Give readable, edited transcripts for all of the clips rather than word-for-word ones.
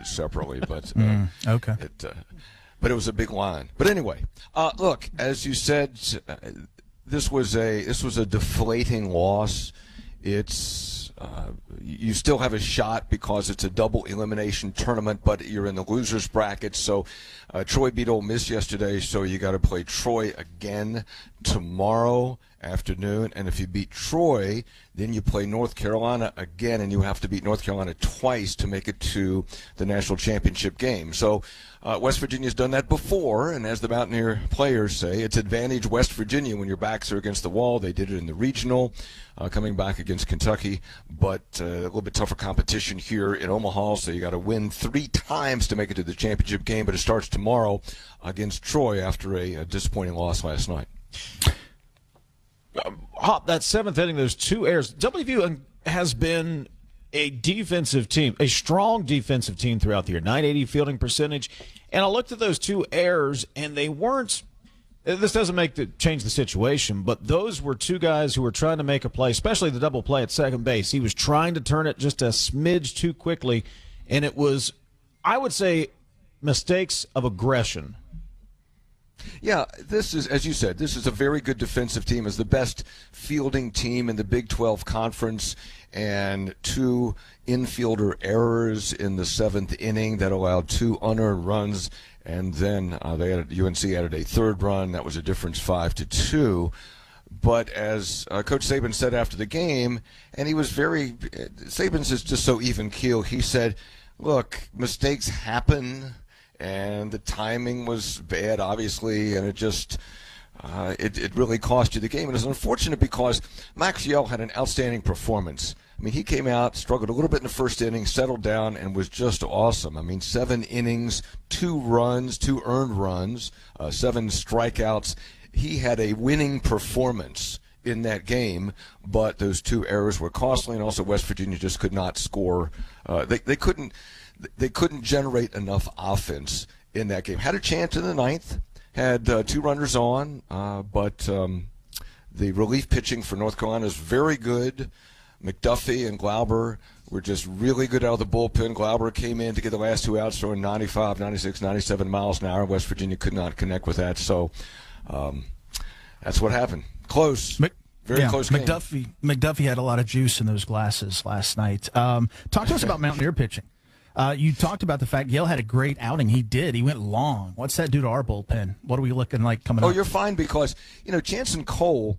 it separately, but okay. But it was a big line. But anyway, look, as you said, this was a deflating loss. It's you still have a shot because it's a double elimination tournament, but you're in the losers bracket. So Troy beat Ole Miss yesterday, so you got to play Troy again tomorrow afternoon. And if you beat Troy, then you play North Carolina again, and you have to beat North Carolina twice to make it to the national championship game. So West Virginia's done that before, and as the Mountaineer players say, it's advantage West Virginia when your backs are against the wall. They did it in the regional, coming back against Kentucky, but a little bit tougher competition here in Omaha, so you got to win 3 times to make it to the championship game, but it starts tomorrow against Troy after a disappointing loss last night. Hop, that 7th inning, those 2 errors. WVU has been a defensive team, a strong defensive team throughout the year, 980 fielding percentage. And I looked at those 2 errors, and they weren't – this doesn't change the situation, but those were 2 guys who were trying to make a play, especially the double play at second base. He was trying to turn it just a smidge too quickly, and it was, I would say, mistakes of aggression. Yeah, this is, as you said, this is a very good defensive team. It's the best fielding team in the Big 12 Conference, and 2 infielder errors in the 7th inning that allowed 2 unearned runs, and then UNC added a 3rd run. That was a difference 5-2. But as Coach Saban said after the game, and Saban's is just so even keel. He said, "Look, mistakes happen." And the timing was bad, obviously, and it just it really cost you the game. And it's unfortunate because Max Yell had an outstanding performance. I mean, he came out, struggled a little bit in the first inning, settled down, and was just awesome. I mean, 7 innings, 2 runs, 2 earned runs, 7 strikeouts. He had a winning performance in that game, but those 2 errors were costly, and also West Virginia just could not score. They couldn't generate enough offense in that game. Had a chance in the 9th, had 2 runners on, but the relief pitching for North Carolina is very good. McDuffie and Glauber were just really good out of the bullpen. Glauber came in to get the last 2 outs, throwing 95, 96, 97 miles an hour. West Virginia could not connect with that, so that's what happened. Close. Very close game. McDuffie had a lot of juice in those glasses last night. Talk to us about Mountaineer pitching. You talked about the fact Yale had a great outing. He did. He went long. What's that do to our bullpen? What are we looking like coming up? Oh, you're fine because, Jansen Cole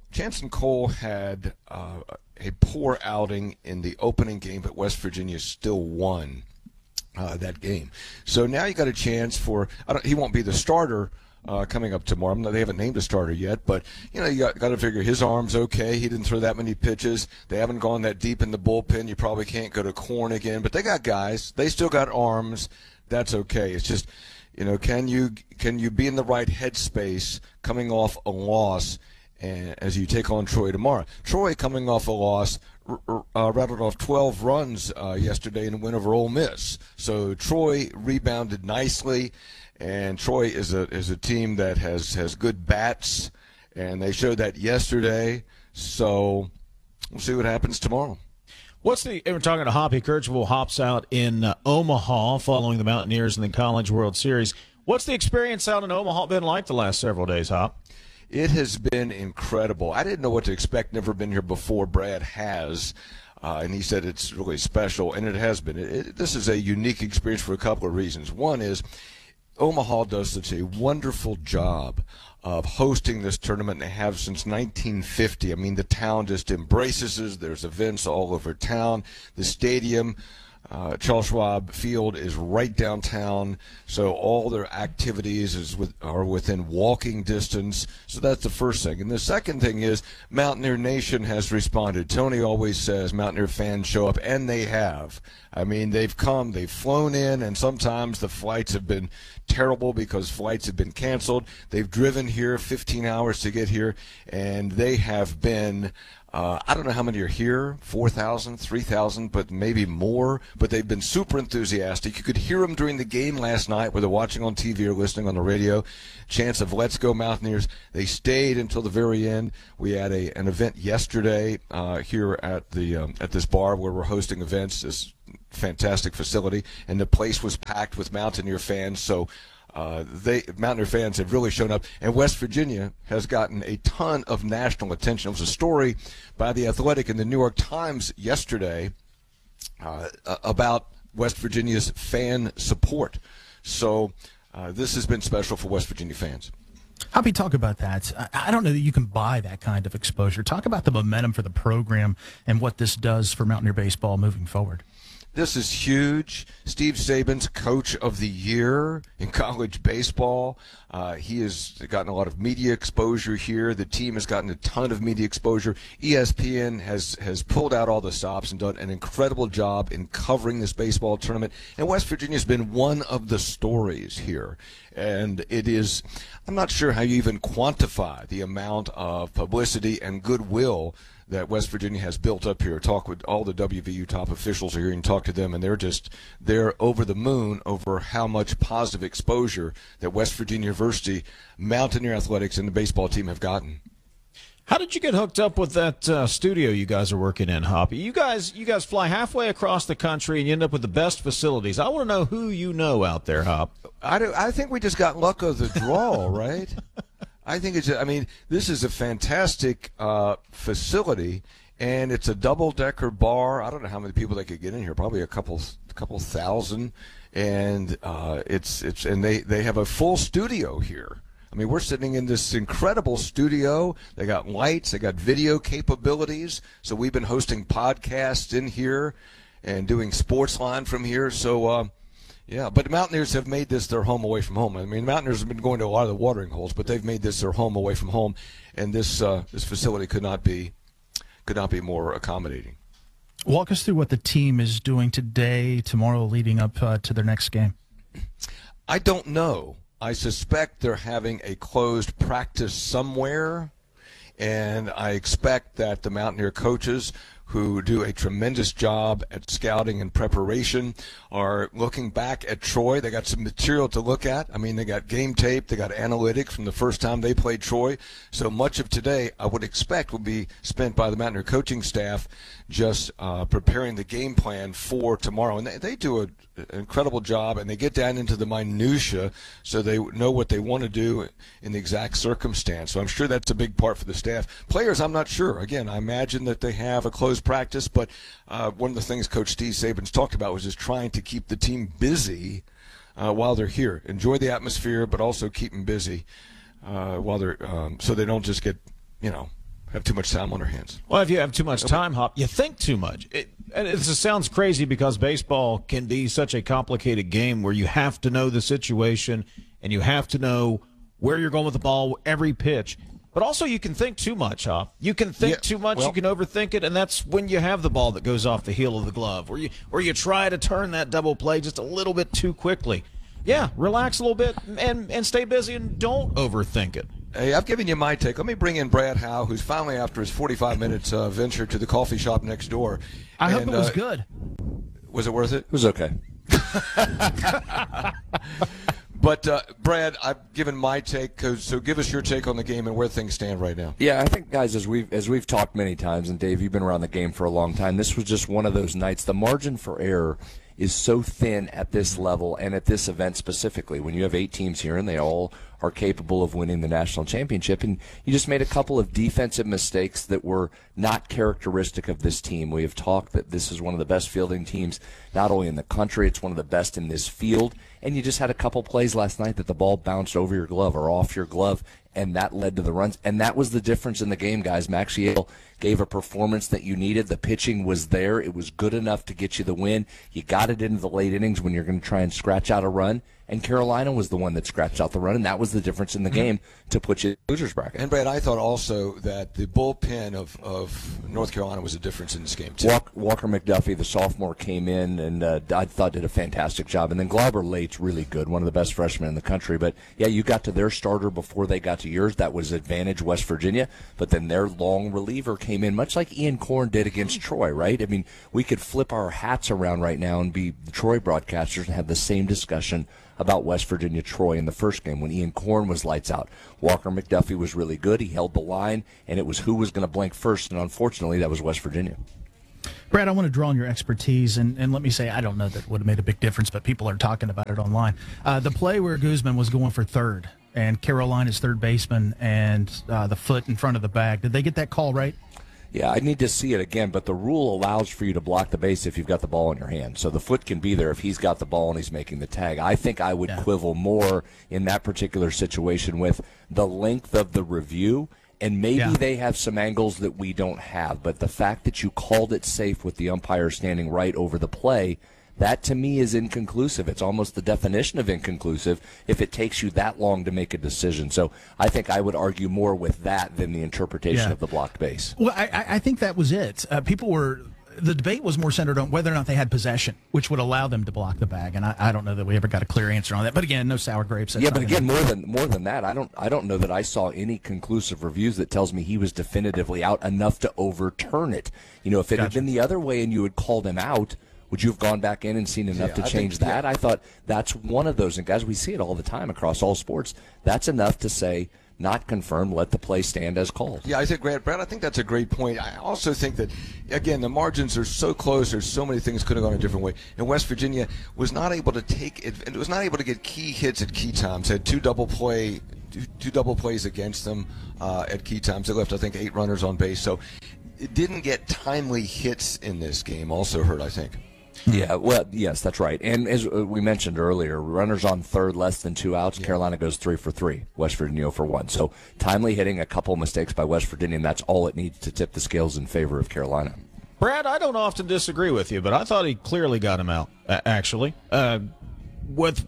had a poor outing in the opening game, but West Virginia still won that game. So now you got a chance for he won't be the starter coming up tomorrow. They haven't named a starter yet, but you got to figure his arm's okay. He didn't throw that many pitches. They haven't gone that deep in the bullpen. You probably can't go to Corn again, but they got guys. They still got arms. That's okay. It's just, can you be in the right headspace coming off a loss as you take on Troy tomorrow? Troy coming off a loss. Rattled off 12 runs yesterday in a win over Ole Miss. So Troy rebounded nicely, and Troy is a team that has good bats, and they showed that yesterday. So we'll see what happens tomorrow. We're talking to Hoppy Kercheval. Hops out in Omaha following the Mountaineers in the College World Series. What's the experience out in Omaha been like the last several days, Hop? It has been incredible. I didn't know what to expect. Never been here before. Brad has, and he said it's really special, and it has been. This is a unique experience for a couple of reasons. One is Omaha does such a wonderful job of hosting this tournament. They have since 1950. I mean, the town just embraces it. There's events all over town. The stadium, Charles Schwab Field, is right downtown, so all their activities are within walking distance. So that's the first thing. And the second thing is Mountaineer Nation has responded. Tony always says Mountaineer fans show up, and they have. I mean, they've flown in, and sometimes the flights have been terrible because flights have been canceled. They've driven here 15 hours to get here, and they have been I don't know how many are here, 4,000, 3,000, but maybe more. But they've been super enthusiastic. You could hear them during the game last night, whether watching on TV or listening on the radio. Chants of "Let's go Mountaineers." They stayed until the very end. We had an event yesterday here at this bar where we're hosting events. This fantastic facility, and the place was packed with Mountaineer fans. So. Mountaineer fans have really shown up, and West Virginia has gotten a ton of national attention. It was a story by The Athletic in the New York Times yesterday about West Virginia's fan support. So this has been special for West Virginia fans. Hoppy, talk about that. I don't know that you can buy that kind of exposure. Talk about the momentum for the program and what this does for Mountaineer baseball moving forward. This is huge. Steve Saban's Coach of the Year in college baseball. He has gotten a lot of media exposure here. The team has gotten a ton of media exposure. ESPN has pulled out all the stops and done an incredible job in covering this baseball tournament. And West Virginia's been one of the stories here. And it is, I'm not sure how you even quantify the amount of publicity and goodwill that West Virginia has built up here. Talk with all the WVU top officials here and talk to them, and they're over the moon over how much positive exposure that West Virginia University, Mountaineer Athletics, and the baseball team have gotten. How did you get hooked up with that studio you guys are working in, Hoppy? You guys fly halfway across the country and you end up with the best facilities. I want to know who you know out there, Hop. I think we just got luck of the draw, right? I think this is a fantastic facility, and it's a double-decker bar. I don't know how many people they could get in here, probably a couple thousand, and they have a full studio here. I mean, we're sitting in this incredible studio. They got lights, they got video capabilities. So we've been hosting podcasts in here and doing Sportsline from here. So yeah, but the Mountaineers have made this their home away from home. I mean, Mountaineers have been going to a lot of the watering holes, but they've made this their home away from home, and this facility could not be more accommodating. Walk us through what the team is doing today, tomorrow, leading up to their next game. I don't know. I suspect they're having a closed practice somewhere, and I expect that the Mountaineer coaches, who do a tremendous job at scouting and preparation, are looking back at Troy. They got some material to look at. I mean, they got game tape, they got analytics from the first time they played Troy. So much of today, I would expect, will be spent by the Mountaineer coaching staff just preparing the game plan for tomorrow. And they do an incredible job, and they get down into the minutia so they know what they want to do in the exact circumstance. So I'm sure that's a big part for the staff. Players, I'm not sure. Again, I imagine that they have a closed practice, but one of the things Coach Steve Saban's talked about was just trying to keep the team busy while they're here. Enjoy the atmosphere, but also keep them busy while they're so they don't just get, have too much time on their hands. Well, if you have too much time, Hop, you think too much. And it sounds crazy because baseball can be such a complicated game where you have to know the situation and you have to know where you're going with the ball, every pitch. But also you can think too much, Hop. You can think too much, you can overthink it, and that's when you have the ball that goes off the heel of the glove, or you try to turn that double play just a little bit too quickly. Yeah, relax a little bit and stay busy and don't overthink it. Hey, I've given you my take. Let me bring in Brad Howe, who's finally, after his 45 minutes, ventured to the coffee shop next door. I hope it was good. Was it worth it? It was okay. But, Brad, I've given my take, so give us your take on the game and where things stand right now. Yeah, I think, guys, as we've talked many times, and Dave, you've been around the game for a long time, this was just one of those nights. The margin for error is so thin at this level and at this event specifically. When you have 8 teams here and they all are capable of winning the national championship, and you just made a couple of defensive mistakes that were not characteristic of this team. We have talked that this is one of the best fielding teams not only in the country, it's one of the best in this field, and you just had a couple plays last night that the ball bounced over your glove or off your glove, and that led to the runs. And that was the difference in the game, guys. Max Yale gave a performance that you needed. The pitching was there. It was good enough to get you the win. You got it into the late innings when you're going to try and scratch out a run, and Carolina was the one that scratched out the run, and that was the difference in the game to put you in the loser's bracket. And, Brad, I thought also that the bullpen of North Carolina was a difference in this game, too. Walker McDuffie, the sophomore, came in and I thought did a fantastic job. And then Glauber Late's really good, one of the best freshmen in the country. But, yeah, you got to their starter before they got to yours. That was advantage West Virginia. But then their long reliever came in, much like Ian Korn did against Troy, right? I mean, we could flip our hats around right now and be the Troy broadcasters and have the same discussion about West Virginia-Troy in the first game when Ian Korn was lights out. Walker McDuffie was really good. He held the line, and it was who was going to blink first, and unfortunately that was West Virginia. Brad, I want to draw on your expertise, and let me say, I don't know that it would have made a big difference, but people are talking about it online. The play where Guzman was going for third, and Carolina's third baseman, and the foot in front of the bag, did they get that call right? Yeah, I need to see it again, but the rule allows for you to block the base if you've got the ball in your hand. So the foot can be there if he's got the ball and he's making the tag. I think I would quibble more in that particular situation with the length of the review, and maybe they have some angles that we don't have. But the fact that you called it safe with the umpire standing right over the play, that to me is inconclusive. It's almost the definition of inconclusive if it takes you that long to make a decision. So I think I would argue more with that than the interpretation of the blocked base. Well, I think that was it. The debate was more centered on whether or not they had possession, which would allow them to block the bag. And I don't know that we ever got a clear answer on that. But again, no sour grapes. Yeah, but again, more than that, I don't know that I saw any conclusive reviews that tells me he was definitively out enough to overturn it. You know, if it had been the other way and you had called him out, would you have gone back in and seen enough to change that? I thought that's one of those. And guys, we see it all the time across all sports. That's enough to say, not confirmed, let the play stand as called. Yeah, I think, Brad, I think that's a great point. I also think that, again, the margins are so close. There's so many things could have gone a different way. And West Virginia was not able to get key hits at key times. Had two double plays against them at key times. They left, I think, 8 runners on base. So it didn't get timely hits in this game. Also hurt, I think. Yeah, well, yes, that's right. And as we mentioned earlier, runners on third, less than 2 outs. Carolina goes 3 for 3. West Virginia 0 for 1. So timely hitting, a couple mistakes by West Virginia, and that's all it needs to tip the scales in favor of Carolina. Brad, I don't often disagree with you, but I thought he clearly got him out, actually. With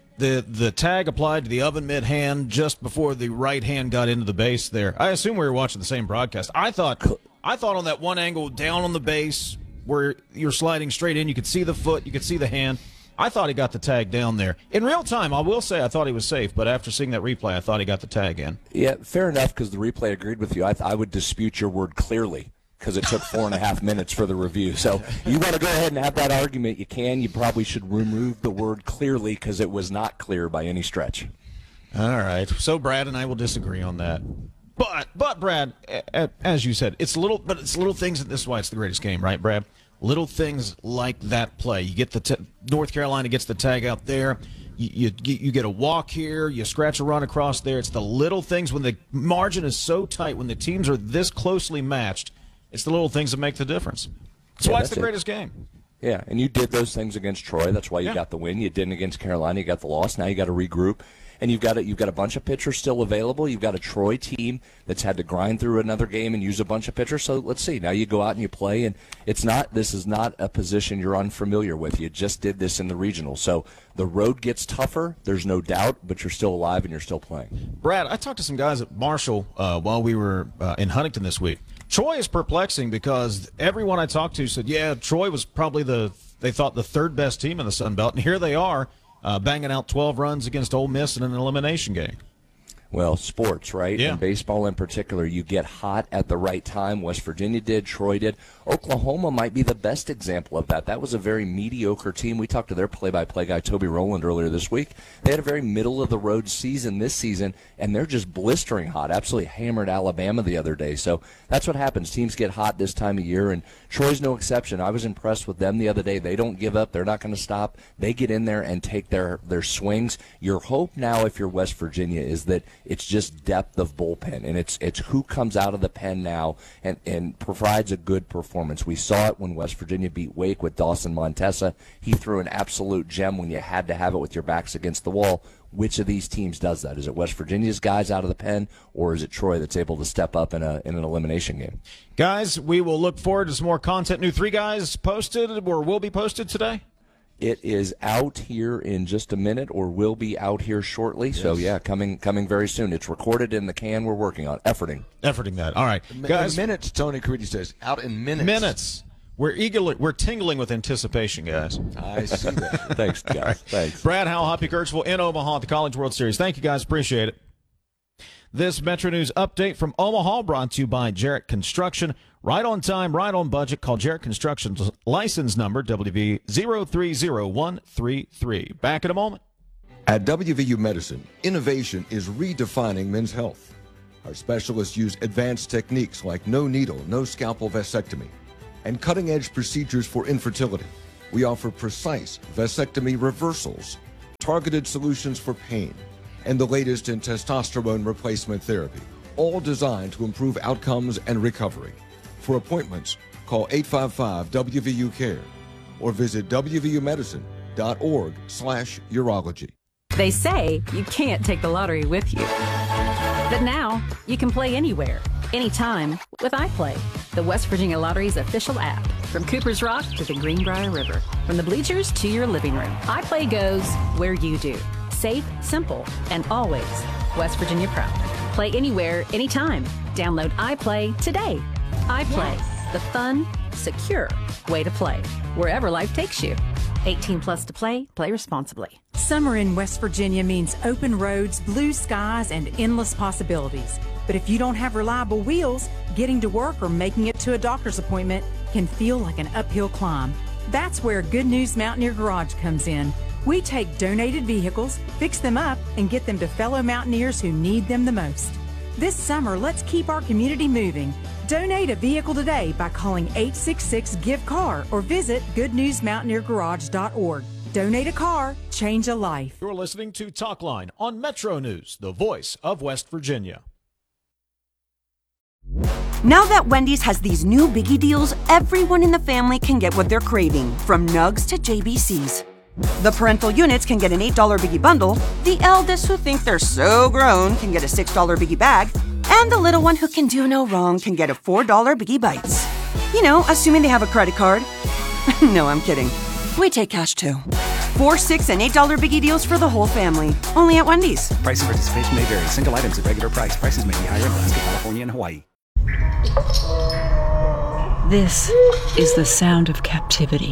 the tag applied to the oven mitt hand just before the right hand got into the base there. I assume we were watching the same broadcast. I thought on that one angle down on the base, where you're sliding straight in, you could see the foot, you could see the hand. I thought he got the tag down there. In real time, I will say I thought he was safe, but after seeing that replay, I thought he got the tag in. Yeah, fair enough, because the replay agreed with you. I would dispute your word clearly, because it took 4.5 minutes for the review. So you want to go ahead and have that argument, you can. You probably should remove the word clearly, because it was not clear by any stretch. All right. So Brad and I will disagree on that. But Brad, as you said, it's little things. This is why it's the greatest game, right, Brad? Little things like that play. You get North Carolina gets the tag out there. You get a walk here. You scratch a run across there. It's the little things when the margin is so tight, when the teams are this closely matched. It's the little things that make the difference. That's why it's the greatest game. Yeah, and you did those things against Troy. That's why you got the win. You didn't against Carolina. You got the loss. Now you got to regroup. And you've got a bunch of pitchers still available. You've got a Troy team that's had to grind through another game and use a bunch of pitchers. So let's see. Now you go out and you play, and this is not a position you're unfamiliar with. You just did this in the regional. So the road gets tougher, there's no doubt, but you're still alive and you're still playing. Brad, I talked to some guys at Marshall while we were in Huntington this week. Troy is perplexing because everyone I talked to said, yeah, Troy was probably they thought the third best team in the Sun Belt, and here they are. Banging out 12 runs against Ole Miss in an elimination game. Well, sports, right? Yeah. And baseball in particular, you get hot at the right time. West Virginia did, Troy did. Oklahoma might be the best example of that. That was a very mediocre team. We talked to their play-by-play guy, Toby Rowland, earlier this week. They had a very middle-of-the-road season this season, and they're just blistering hot. Absolutely hammered Alabama the other day. So that's what happens. Teams get hot this time of year, and Troy's no exception. I was impressed with them the other day. They don't give up. They're not going to stop. They get in there and take their swings. Your hope now, if you're West Virginia, is that it's just depth of bullpen, and it's who comes out of the pen now and provides a good performance. We saw it when West Virginia beat Wake with Dawson Montesa. He threw an absolute gem when you had to have it with your backs against the wall. Which of these teams does that? Is it West Virginia's guys out of the pen, or is it Troy that's able to step up in an elimination game? Guys, we will look forward to some more content. New 3 guys posted or will be posted today? It is out here in just a minute, or will be out here shortly. Yes. So, yeah, coming very soon. It's recorded in the can we're working on. Efforting that. All right. Guys. Minutes, Tony Caridi says. Out in minutes. Minutes. We're tingling with anticipation, guys. I see that. Thanks, guys. Right. Thanks. Brad Howell, Hoppy Kirksville in Omaha at the College World Series. Thank you, guys. Appreciate it. This Metro News update from Omaha brought to you by Jarrett Construction. Right on time, right on budget. Call Jarrett Construction's license number, WV030133. Back in a moment. At WVU Medicine, innovation is redefining men's health. Our specialists use advanced techniques like no needle, no scalpel vasectomy, and cutting-edge procedures for infertility. We offer precise vasectomy reversals, targeted solutions for pain, and the latest in testosterone replacement therapy, all designed to improve outcomes and recovery. For appointments, call 855-WVU-CARE or visit wvumedicine.org/urology. They say you can't take the lottery with you. But now, you can play anywhere, anytime with iPlay, the West Virginia Lottery's official app. From Cooper's Rock to the Greenbrier River, from the bleachers to your living room, iPlay goes where you do. Safe, simple, and always West Virginia proud. Play anywhere, anytime. Download iPlay today. iPlay, the fun, secure way to play, wherever life takes you. 18 plus to play. Play responsibly. Summer in West Virginia means open roads, blue skies, and endless possibilities. But if you don't have reliable wheels, getting to work or making it to a doctor's appointment can feel like an uphill climb. That's where Good News Mountaineer Garage comes in. We take donated vehicles, fix them up, and get them to fellow mountaineers who need them the most. This summer, let's keep our community moving. Donate a vehicle today by calling 866-GIVE-CAR or visit goodnewsmountaineergarage.org. Donate a car, change a life. You're listening to Talkline on Metro News, the voice of West Virginia. Now that Wendy's has these new biggie deals, everyone in the family can get what they're craving, from nugs to JBCs. The parental units can get an $8 biggie bundle, the eldest who think they're so grown can get a $6 biggie bag, and the little one who can do no wrong can get a $4 biggie bites. You know, assuming they have a credit card. No, I'm kidding. We take cash too. $4, $6, and $8 biggie deals for the whole family. Only at Wendy's. Price and participation may vary. Single items at regular price. Prices may be higher in Alaska, California, and Hawaii. This is the sound of captivity.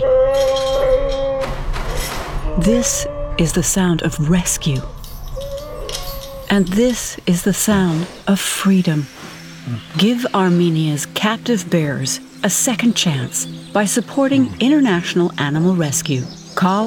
This is the sound of rescue. And this is the sound of freedom. Give Armenia's captive bears a second chance by supporting International Animal Rescue. Call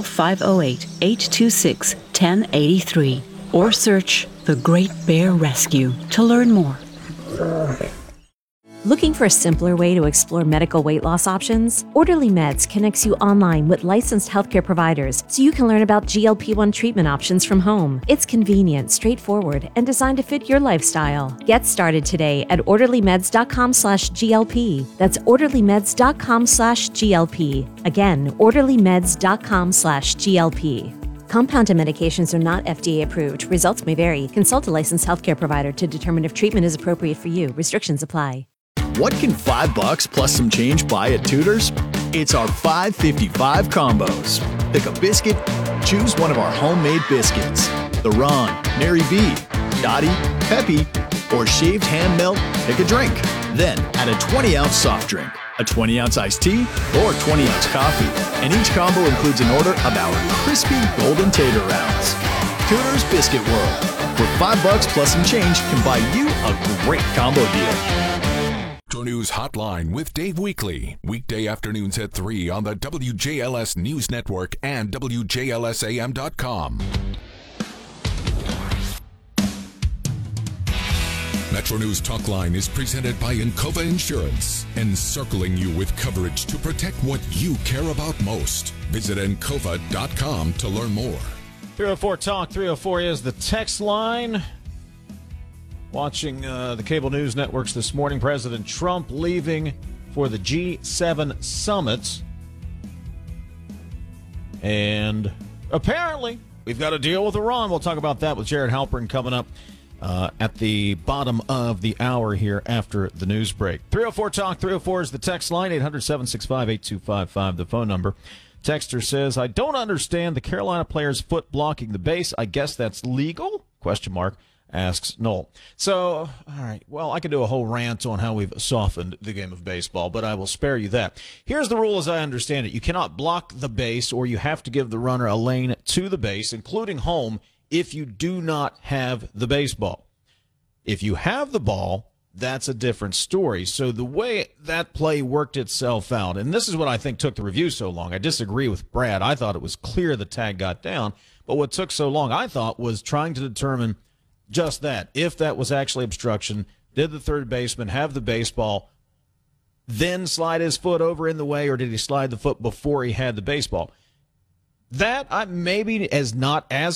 508-826-1083 or search The Great Bear Rescue to learn more. Looking for a simpler way to explore medical weight loss options? Orderly Meds connects you online with licensed healthcare providers so you can learn about GLP-1 treatment options from home. It's convenient, straightforward, and designed to fit your lifestyle. Get started today at orderlymeds.com/GLP. That's orderlymeds.com/GLP. Again, orderlymeds.com/GLP. Compounded medications are not FDA approved. Results may vary. Consult a licensed healthcare provider to determine if treatment is appropriate for you. Restrictions apply. What can $5 plus some change buy at Tudor's? It's our $5.55 combos. Pick a biscuit, choose one of our homemade biscuits. The Ron, Mary B, Dottie, Peppy, or shaved ham melt, pick a drink. Then add a 20-ounce soft drink, a 20-ounce iced tea, or 20-ounce coffee. And each combo includes an order of our crispy golden tater rounds. Tudor's Biscuit World, where $5 plus some change can buy you a great combo deal. Metro News Hotline with Dave Weekly. Weekday afternoons at 3 on the WJLS News Network and WJLSAM.com. Metro News Talkline is presented by Encova Insurance, encircling you with coverage to protect what you care about most. Visit Encova.com to learn more. 304 Talk, 304 is the text line. Watching the cable news networks this morning, President Trump leaving for the G7 summit. And apparently, we've got to deal with Iran. We'll talk about that with Jared Halpern coming up at the bottom of the hour here after the news break. 304 Talk, 304 is the text line, 800-765-8255, the phone number. Texter says, I don't understand the Carolina player's foot blocking the base. I guess that's legal? ? Asks Noel. So, all right, well, I could do a whole rant on how we've softened the game of baseball, but I will spare you that. Here's the rule as I understand it. You cannot block the base, or you have to give the runner a lane to the base, including home, if you do not have the baseball. If you have the ball, that's a different story. So the way that play worked itself out, and this is what I think took the review so long. I disagree with Brad. I thought it was clear the tag got down, but what took so long, I thought, was trying to determine just that. If that was actually obstruction, did the third baseman have the baseball, then slide his foot over in the way, or did he slide the foot before he had the baseball? That maybe is not as